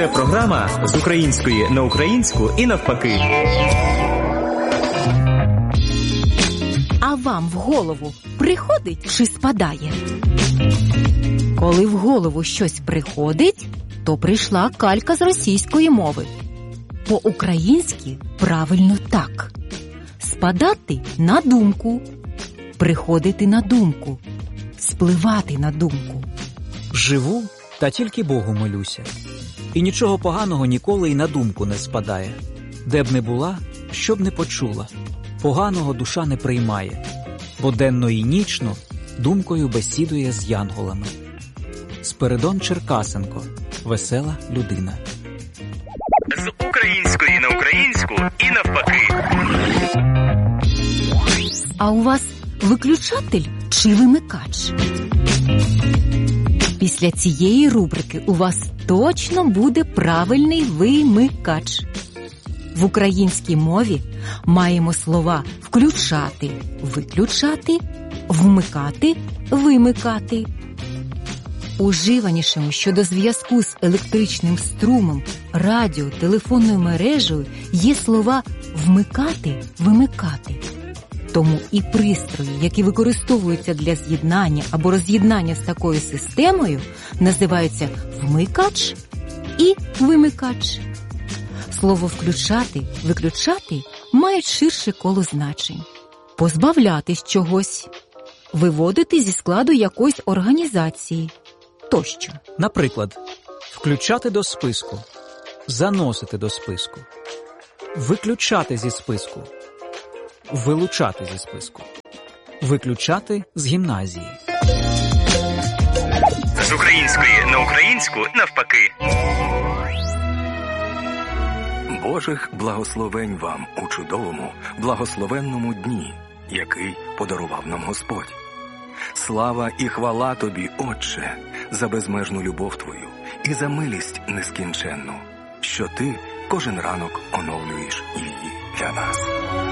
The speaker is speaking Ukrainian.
Це програма з української на українську і навпаки. А вам в голову приходить чи спадає? Коли в голову щось приходить, то прийшла калька з російської мови. По-українськи правильно так. Спадати на думку, приходити на думку, спливати на думку. Живу, та тільки Богу молюся. І нічого поганого ніколи й на думку не спадає. Де б не була, що б не почула, поганого душа не приймає, бо денно і нічно думкою бесідує з янголами. Спиридон Черкасенко. Весела людина. З української на українську і навпаки. А у вас виключатель чи вимикач? Після цієї рубрики у вас точно буде правильний вимикач. В українській мові маємо слова включати, виключати, вмикати, вимикати. Уживанішими щодо зв'язку з електричним струмом, радіо, телефонною мережею є слова вмикати, вимикати. Тому і пристрої, які використовуються для з'єднання або роз'єднання з такою системою, називаються вмикач і вимикач. Слово «включати», «виключати» мають ширше коло значень. Позбавлятись чогось, виводити зі складу якоїсь організації тощо. Наприклад, включати до списку, заносити до списку, виключати зі списку, вилучати зі списку, виключати з гімназії. З української на українську навпаки. Божих благословень вам у чудовому, благословенному дні, який подарував нам Господь. Слава і хвала Тобі, Отче, за безмежну любов Твою і за милість нескінченну, що Ти кожен ранок оновлюєш її для нас.